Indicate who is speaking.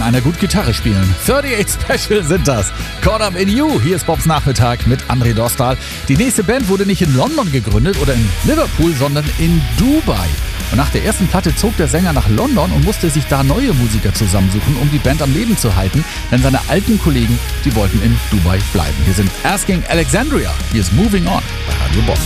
Speaker 1: einer gut Gitarre spielen. 38 Special sind das. Caught Up in You. Hier ist Bobs Nachmittag mit André Dostal. Die nächste Band wurde nicht in London gegründet oder in Liverpool, sondern in Dubai. Und nach der ersten Platte zog der Sänger nach London und musste sich da neue Musiker zusammensuchen, um die Band am Leben zu halten. Denn seine alten Kollegen, die wollten in Dubai bleiben. Hier sind Asking Alexandria. Hier ist Moving On bei Radio Bob.